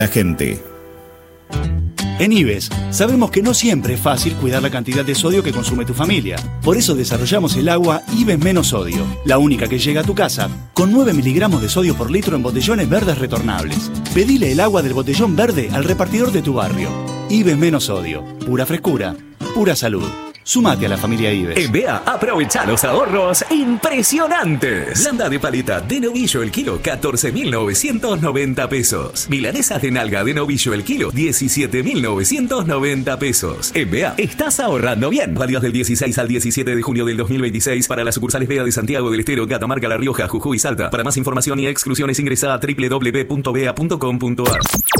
La gente. En IBES, sabemos que no siempre es fácil cuidar la cantidad de sodio que consume tu familia. Por eso desarrollamos el agua IBES Menos Sodio, la única que llega a tu casa, con 9 miligramos de sodio por litro en botellones verdes retornables. Pedile el agua del botellón verde al repartidor de tu barrio. IBES Menos Sodio, pura frescura, pura salud. Sumate a la familia Ives. En BEA, aprovecha los ahorros impresionantes. Blanda de paleta de novillo el kilo, 14.990 pesos. Milanesas de nalga de novillo el kilo, 17.990 pesos. En BEA, estás ahorrando bien. Válidos del 16 al 17 de junio del 2026 para las sucursales BEA de Santiago del Estero, Catamarca, La Rioja, Jujuy y Salta. Para más información y exclusiones ingresa a www.bea.com.ar.